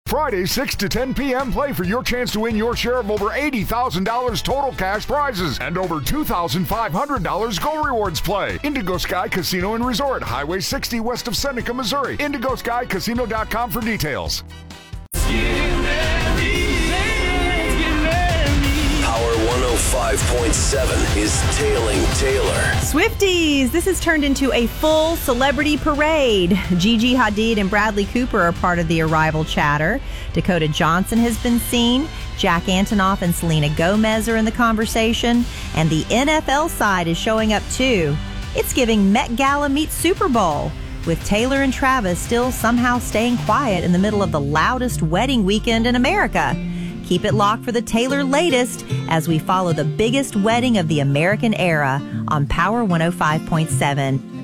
Friday, 6 to 10 p.m. Play for your chance to win your share of over $80,000 total cash prizes and over $2,500 Go Rewards Play. Indigo Sky Casino and Resort, Highway 60 west of Seneca, Missouri. IndigoSkyCasino.com for details. Power 105.7 is Tailing Taylor. Swifties, this has turned into a full celebrity parade. Gigi Hadid and Bradley Cooper are part of the arrival chatter. Dakota Johnson has been seen. Jack Antonoff and Selena Gomez are in the conversation. And the NFL side is showing up too. It's giving Met Gala meets Super Bowl, with Taylor and Travis still somehow staying quiet in the middle of the loudest wedding weekend in America. Keep it locked for the Taylor latest as we follow the biggest wedding of the American era on Power 105.7.